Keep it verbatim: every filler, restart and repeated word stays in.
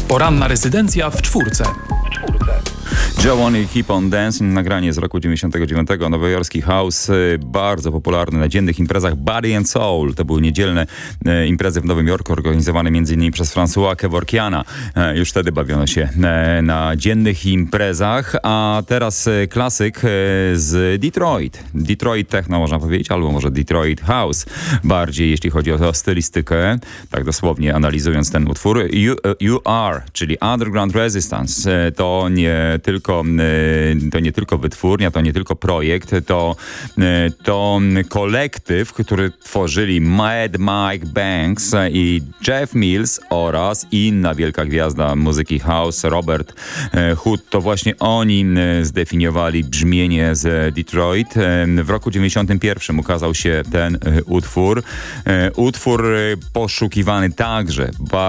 Poranna rezydencja w czwórce. Joe i Keep on Dancing, nagranie z roku dziewięćdziesiątego dziewiątego, nowojorski house, bardzo popularny na dziennych imprezach Body and Soul. To były niedzielne e, imprezy w Nowym Jorku, organizowane m.in. przez Françoisa Kevorkiana. E, już wtedy bawiono się e, na dziennych imprezach, a teraz e, klasyk e, z Detroit. Detroit techno można powiedzieć, albo może Detroit house bardziej, jeśli chodzi o, o stylistykę, tak dosłownie analizując ten utwór. You, you Are, czyli Underground Resistance, e, to nie tylko to nie tylko wytwórnia, to nie tylko projekt, to, to kolektyw, który tworzyli Mad Mike Banks i Jeff Mills oraz inna wielka gwiazda muzyki house, Robert Hood. To właśnie oni zdefiniowali brzmienie z Detroit. W roku dziewięćdziesiątym pierwszym ukazał się ten utwór. Utwór poszukiwany także